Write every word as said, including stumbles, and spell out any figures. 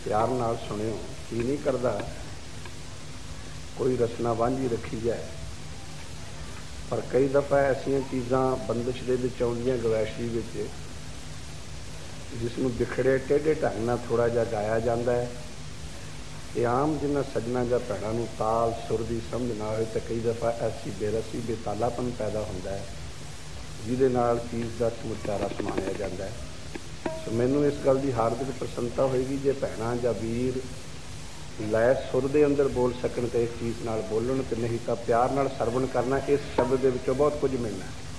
प्यार नाल सुनियो। की नहीं करता कोई रचना वांझी रखी जाए, पर कई दफ़ा ऐसिया चीज़ां बंदिश दे विच आउंदियां गवैशी विच, जिसनूं बिखड़े टेढ़े ढंग नाल थोड़ा जिहा गाया जाता है। ये आम जिन्हां सज्जनां जां भैणां नूं ताल सुर दी समझ ना होए तो कई दफ़ा ऐसी बेरसी बेतालापन पैदा होंदा है, जिहदे नाल चीज़ का समुच्चा रस माणिया जाता है। सो मैनूं इस गल की हार्दिक प्रसन्नता होएगी जे भैणां जां वीर लय सुर दे अंदर बोल सकन तो इस चीज़ नाल बोलन, तो नहीं तो प्यार नाल सरवण करना। इस शब्द दे विचों बहुत कुछ मिलना है।